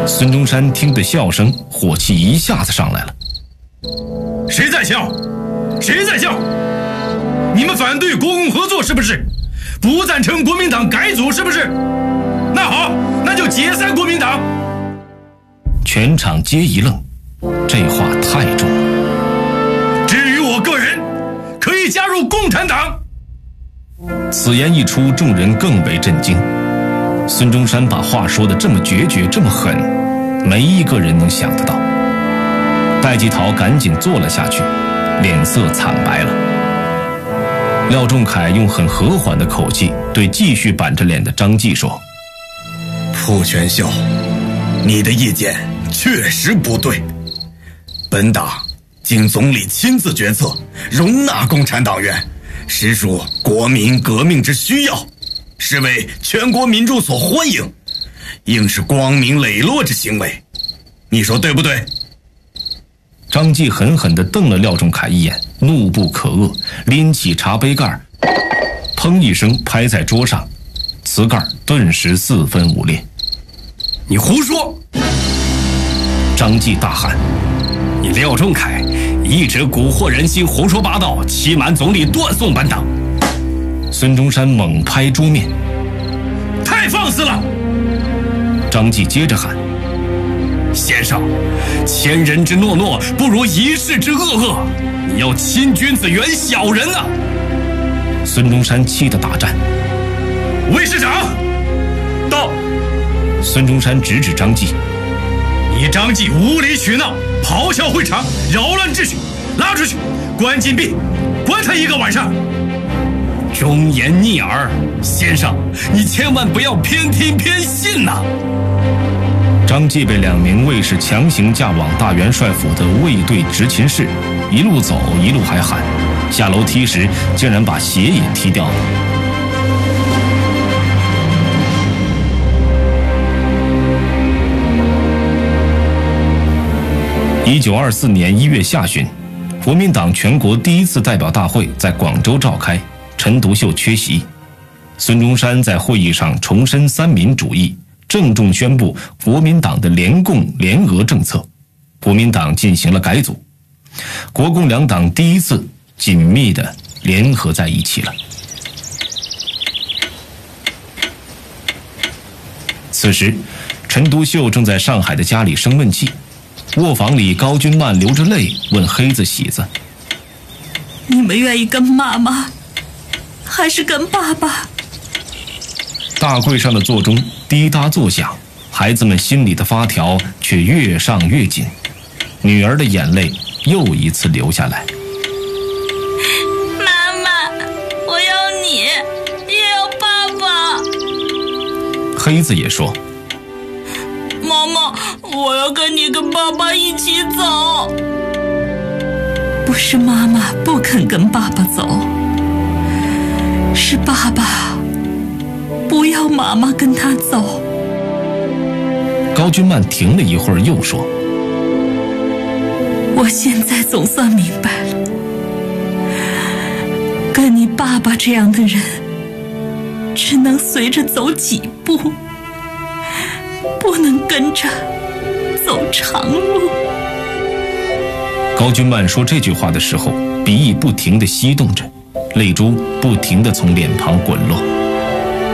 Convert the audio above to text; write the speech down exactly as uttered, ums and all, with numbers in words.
孙中山听得笑声，火气一下子上来了。 谁在笑？谁在笑？你们反对国共合作是不是？不赞成国民党改组是不是？那好，那就解散国民党。 全场皆一愣，这话太重了。 至于我个人，可以加入共产党。 此言一出，众人更为震惊。孙中山把话说得这么决绝，这么狠，没一个人能想得到。戴季陶赶紧坐了下去，脸色惨白了。廖仲恺用很和缓的口气对继续板着脸的张继说： 蒲全秀，你的意见确实不对。本党经总理亲自决策，容纳共产党员，实属国民革命之需要，是为全国民众所欢迎，应是光明磊落之行为。你说对不对？ 张继狠狠地瞪了廖仲恺一眼，怒不可遏，拎起茶杯盖，砰一声拍在桌上，瓷盖顿时四分五裂。 你胡说！ 张继大喊： 你廖仲恺一直蛊惑人心，胡说八道，欺瞒总理，断送本党。 孙中山猛拍桌面： 太放肆了！ 张继接着喊： 先生，千人之诺诺，不如一世之恶恶。你要亲君子远小人啊！ 孙中山气得打颤： 魏市长到！ 孙中山直指张继： 你张继无理取闹，咆哮会场，扰乱秩序，拉出去，关禁闭，关他一个晚上。 忠言逆耳，先生，你千万不要偏听偏信呐、啊！ 张继被两名卫士强行架往大元帅府的卫队执勤室，一路走一路还喊，下楼梯时竟然把鞋也踢掉了。一九二四年一月下旬，国民党全国第一次代表大会在广州召开，陈独秀缺席。孙中山在会议上重申三民主义，郑重宣布国民党的联共联俄政策，国民党进行了改组，国共两党第一次紧密地联合在一起了。此时，陈独秀正在上海的家里生闷气，卧房里高君曼流着泪问黑子喜子： 你们愿意跟妈妈，还是跟爸爸？ 大柜上的座钟滴答作响，孩子们心里的发条却越上越紧，女儿的眼泪又一次流下来。 妈妈，我要你，也要爸爸。 黑子也说： 妈妈，我要跟你跟爸爸一起走。不是妈妈不肯跟爸爸走，是爸爸不要妈妈跟他走。 高君曼停了一会儿，又说： 我现在总算明白了，跟你爸爸这样的人，只能随着走几步，不能跟着走长路。 高君曼说这句话的时候，鼻翼不停地翕动着，泪珠不停地从脸庞滚落。